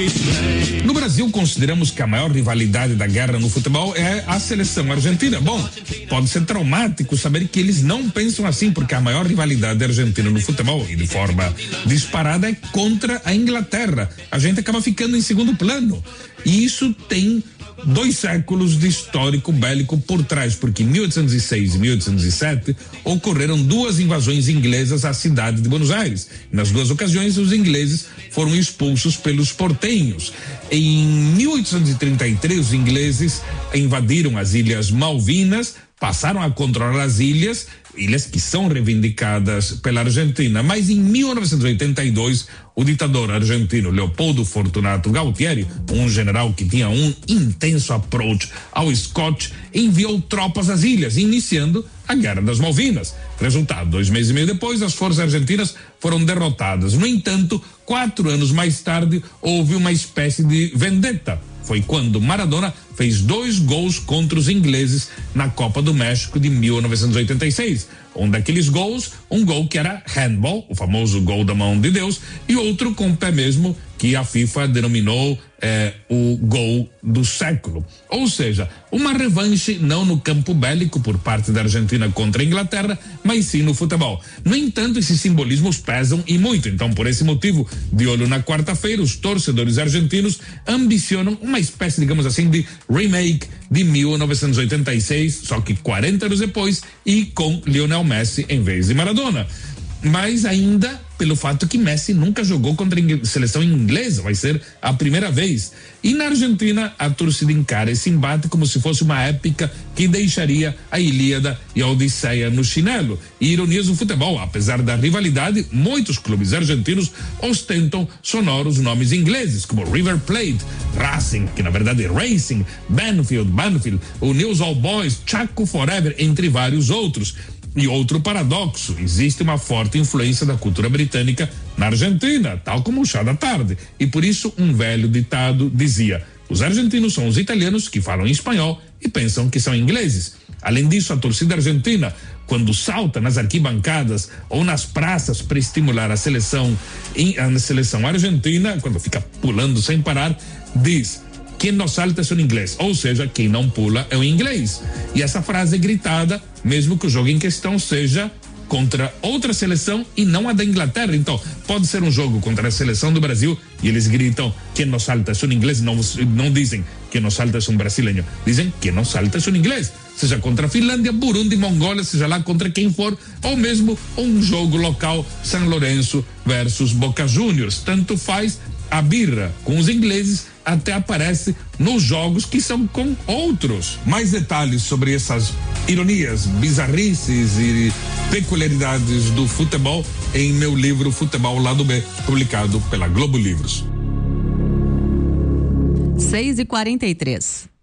No Brasil, consideramos que a maior rivalidade da guerra no futebol é a seleção argentina. Bom, pode ser traumático saber que eles não pensam assim, porque a maior rivalidade argentina no futebol, e de forma disparada, é contra a Inglaterra. A gente acaba ficando em segundo plano. E isso tem 2 séculos de histórico bélico por trás, porque em 1806 e 1807 ocorreram 2 invasões inglesas à cidade de Buenos Aires. Nas 2 ocasiões, os ingleses foram expulsos pelos portenhos. Em 1833, os ingleses invadiram as Ilhas Malvinas, passaram a controlar as ilhas que são reivindicadas pela Argentina, mas em 1982 o ditador argentino Leopoldo Fortunato Galtieri, um general que tinha um intenso approach ao Scott, enviou tropas às ilhas, iniciando a Guerra das Malvinas. Resultado, 2 meses e meio depois, as forças argentinas foram derrotadas. No entanto, 4 anos mais tarde, houve uma espécie de vendetta. Foi quando Maradona fez 2 gols contra os ingleses na Copa do México de 1986. Um daqueles gols, um gol que era handball, o famoso gol da mão de Deus, e outro com o pé mesmo, que a FIFA denominou o gol do século. Ou seja, uma revanche não no campo bélico por parte da Argentina contra a Inglaterra, mas sim no futebol. No entanto, esses simbolismos pesam e muito. Então, por esse motivo, de olho na quarta-feira, os torcedores argentinos ambicionam uma espécie, digamos assim, de remake de 1986, só que 40 anos depois e com Lionel Messi em vez de Maradona. Mas ainda pelo fato que Messi nunca jogou contra a seleção inglesa, vai ser a primeira vez. E na Argentina, a torcida encara esse embate como se fosse uma épica que deixaria a Ilíada e a Odisseia no chinelo. E ironias do futebol, apesar da rivalidade, muitos clubes argentinos ostentam sonoros nomes ingleses, como River Plate, Racing, que na verdade é Racing, Banfield, o News All Boys, Chaco Forever, entre vários outros. E outro paradoxo, existe uma forte influência da cultura britânica na Argentina, tal como o chá da tarde. E por isso um velho ditado dizia: os argentinos são os italianos que falam espanhol e pensam que são ingleses. Além disso, a torcida argentina, quando salta nas arquibancadas ou nas praças para estimular a seleção argentina, quando fica pulando sem parar, diz: quem não salta é um inglês, ou seja, quem não pula é um inglês. E essa frase é gritada, mesmo que o jogo em questão seja contra outra seleção e não a da Inglaterra. Então, pode ser um jogo contra a seleção do Brasil e eles gritam: quem não salta é um inglês, não dizem quem não salta é um brasileiro, dizem quem não salta é um inglês. Seja contra a Finlândia, Burundi, Mongólia, seja lá contra quem for, ou mesmo um jogo local, São Lourenço versus Boca Juniors. Tanto faz, a birra com os ingleses até aparece nos jogos que são com outros. Mais detalhes sobre essas ironias, bizarrices e peculiaridades do futebol em meu livro Futebol Lado B, publicado pela Globo Livros. 6h43.